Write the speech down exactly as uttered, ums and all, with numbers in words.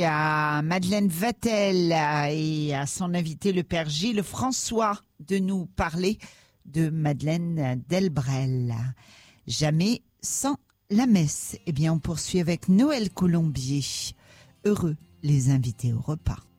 À Madeleine Vatel et à son invité le père Gilles François de nous parler de Madeleine Delbrel. Jamais sans la messe. Eh bien, on poursuit avec Noël Colombier. Heureux les invités au repas.